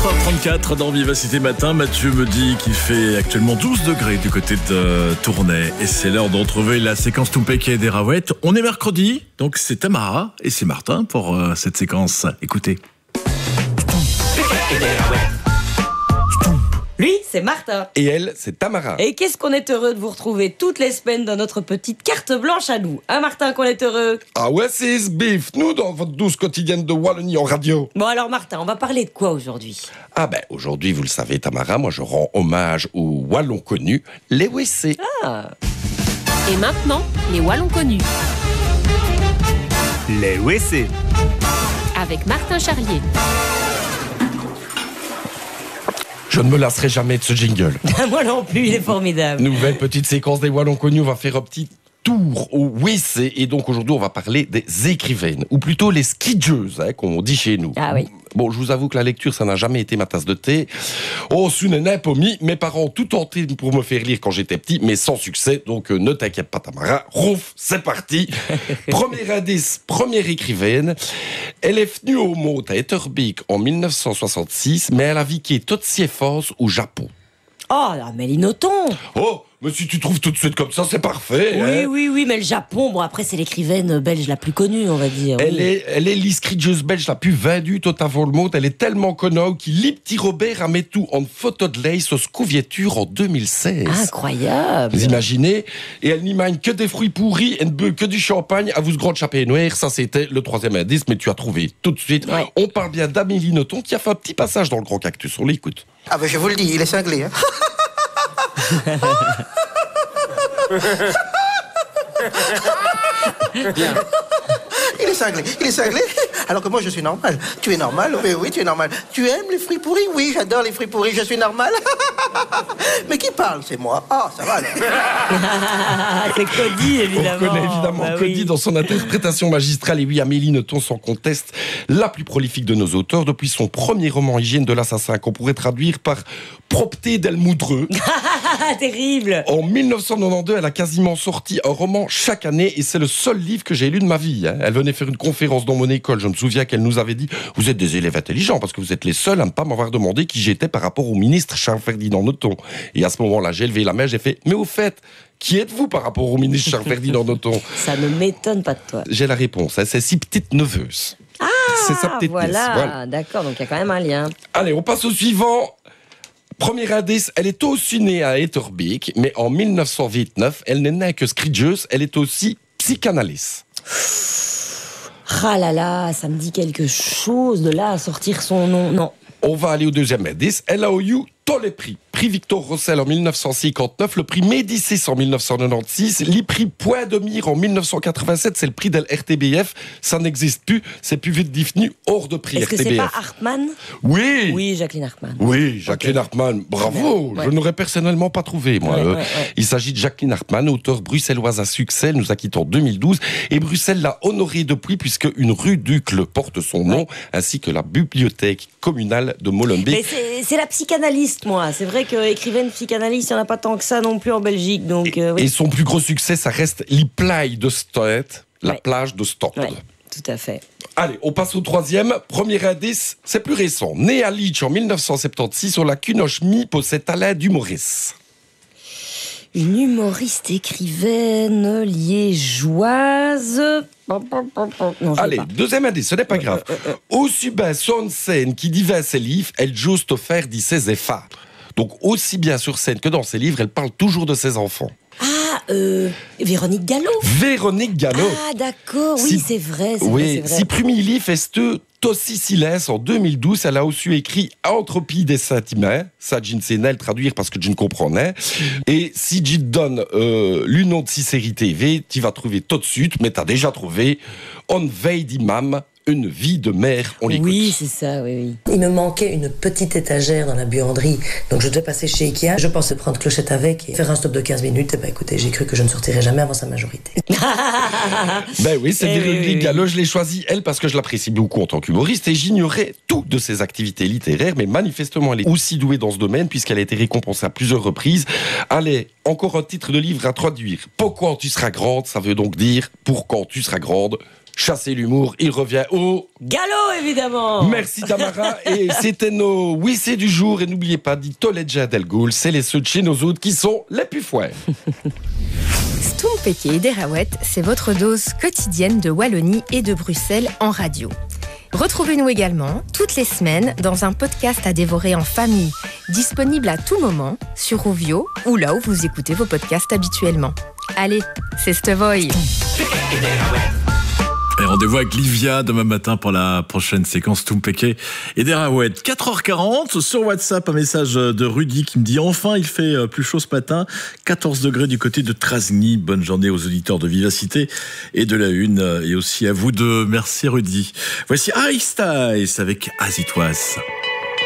7h34 dans Vivacité Matin. Mathieu me dit qu'il fait actuellement 12 degrés du côté de Tournai. Et c'est l'heure de retrouver la séquence Toupeke et des Raouettes. On est mercredi, donc c'est Tamara et c'est Martin pour cette séquence. Écoutez. Lui, c'est Martin. Et elle, c'est Tamara. Et qu'est-ce qu'on est heureux de vous retrouver toutes les semaines dans notre petite carte blanche à nous. Hein, Martin, qu'on est heureux. Ah ouais, c'est Sbiff, nous dans votre douce quotidienne de Wallonie en radio. Bon alors Martin, on va parler de quoi aujourd'hui? Ah ben, aujourd'hui, vous le savez Tamara, moi je rends hommage aux Wallons connus, les WC. Ah. Et maintenant, les Wallons connus. Les WC. Avec Martin Charlier. Je ne me lasserai jamais de ce jingle. Moi non plus, il est formidable. Nouvelle petite séquence des Wallons connus, on va faire un petit tour au WC. Et donc aujourd'hui, on va parler des écrivaines, ou plutôt les skidjeuses, qu'on dit chez nous. Ah oui. Bon, je vous avoue que la lecture, ça n'a jamais été ma tasse de thé. Oh, n'est pas mis. Mes parents ont tout tenté pour me faire lire quand j'étais petit, mais sans succès. Donc, ne t'inquiète pas, Tamara. Rouf, c'est parti. Premier indice, première écrivaine. Elle est venue au monde à Etterbeek en 1966, mais elle a vécu toute ses forces au Japon. Oh, Amélie Nothomb. Oh, mais si tu trouves tout de suite comme ça, c'est parfait. Oui, mais le Japon, bon après c'est l'écrivaine belge la plus connue, on va dire. Elle est l'escrigeuse belge la plus vendue tout avant le monde. Elle est tellement connue qu'il lit petit Robert a mis tout en photo de l'ace aux couvertures en 2016. Incroyable. Vous imaginez? Et elle n'y mange que des fruits pourris, elle ne boit que du champagne à vous ce grand chapeau noir. Ça c'était le troisième indice, mais tu as trouvé tout de suite. Ouais. On parle bien d'Amélie Nothomb qui a fait un petit passage dans le Grand Cactus. On l'écoute. Ah ben je vous le dis, il est cinglé. Hein. Bien. Il est cinglé. Alors que moi je suis normal. Tu es normal? Oui, tu es normal. Tu aimes les fruits pourris? Oui, j'adore les fruits pourris, je suis normal. Mais qui parle? C'est moi. Ah, ça va alors. C'est Cody, évidemment. On connaît évidemment Cody dans son interprétation magistrale. Et oui, Amélie Nothomb, sans conteste, la plus prolifique de nos auteurs, depuis son premier roman Hygiène de l'assassin, qu'on pourrait traduire par Propté del Moudreux. Terrible. En 1992, elle a quasiment sorti un roman chaque année et c'est le seul livre que j'ai lu de ma vie. Elle venait faire une conférence dans mon école. Je me souviens qu'elle nous avait dit « Vous êtes des élèves intelligents parce que vous êtes les seuls à ne pas m'avoir demandé qui j'étais par rapport au ministre Charles-Ferdinand Nothomb. » Et à ce moment-là, j'ai levé la main, j'ai fait « Mais au fait, qui êtes-vous par rapport au ministre Charles-Ferdinand Nothomb ?» Ça ne m'étonne pas de toi. J'ai la réponse. C'est si petite neveuses. Ah, c'est sa petite nièce. Voilà, d'accord, donc il y a quand même un lien. Allez, on passe au suivant. Premier indice, elle est aussi née à Etterbeek, mais en 1929, elle n'est née que scrigeuse, elle est aussi psychanalyste. Ah là là, ça me dit quelque chose de là à sortir son nom. Non. On va aller au deuxième indice. Elle a eu tous les prix. Prix Victor Rossel en 1959, le prix Médicis en 1996, les prix Point de Mire en 1987, c'est le prix de l'RTBF. Ça n'existe plus, c'est plus vite devenu hors de prix. Est-ce RTBF. que c'est pas Hartmann? Oui. Oui, Jacqueline Hartmann. Oui, Jacqueline Hartmann, bravo. Ouais. Je n'aurais personnellement pas trouvé, moi. Ouais. Il s'agit de Jacqueline Hartmann, auteure bruxelloise à succès. Elle nous a quittés en 2012. Et Bruxelles l'a honorée depuis, puisque une rue d'Ucle porte son nom, ainsi que la bibliothèque communale de Molenbeek. Mais c'est la psychanalyste, moi. C'est vrai qu'écrivaine psychanalyste, il n'y en a pas tant que ça non plus en Belgique. Donc, oui. Et son plus gros succès, ça reste Les Plailles de Stoet, la plage de Stort. Ouais, tout à fait. Allez, on passe au troisième. Premier indice, c'est plus récent. Né à Leach en 1976, sur la Cunoche-Mi possède talent d'humoriste. Une humoriste écrivaine liégeoise. Non, allez, deuxième indice, ce n'est pas grave. Aussi bien sur scène qui divers ses livres, elle juste faire dit ses efforts. Donc aussi bien sur scène que dans ses livres, elle parle toujours de ses enfants. Ah, Véronique Gallo. Véronique Gallo. Ah, d'accord, oui, c'est vrai. Oui, si premier livre est Tossi Silence en 2012, elle a aussi écrit Entropie des sentiments. Ça, je ne sais pas le traduire parce que je ne comprenais. Et si je te donne le nom de série TV, tu vas trouver tout de suite, mais tu as déjà trouvé On veille d'imam, une vie de mère, on l'écoute. Oui, c'est ça, oui. Il me manquait une petite étagère dans la buanderie, donc je devais passer chez Ikea. Je pensais prendre Clochette avec et faire un stop de 15 minutes. Et ben écoutez, j'ai cru que je ne sortirais jamais avant sa majorité. Ben oui, c'est Véronique Gallo, je l'ai choisie, elle, parce que je l'apprécie beaucoup en tant qu'humoriste et j'ignorais tout de ses activités littéraires, mais manifestement, elle est aussi douée dans ce domaine puisqu'elle a été récompensée à plusieurs reprises. Allez, encore un titre de livre à traduire. Pour quand tu seras grande, ça veut donc dire pour quand tu seras grande. chasser l'humour, il revient au... Galop, évidemment. Merci Tamara, et c'était nos wissés du jour, et n'oubliez pas, dit Toledja Del Ghoul, c'est les ceux de chez nos autres qui sont les plus fouets. Stompeke et Derawet, c'est votre dose quotidienne de Wallonie et de Bruxelles en radio. Retrouvez-nous également toutes les semaines dans un podcast à dévorer en famille, disponible à tout moment sur Rovio ou là où vous écoutez vos podcasts habituellement. Allez, c'est Stevoy. Et rendez-vous avec Livia demain matin pour la prochaine séquence Tumpeke et Derawet. 4h40 sur WhatsApp, un message de Rudy qui me dit enfin il fait plus chaud ce matin, 14 degrés du côté de Trasny. Bonne journée aux auditeurs de Vivacité et de la Une et aussi à vous deux. Merci Rudy. Voici Ice Tice avec As It Was.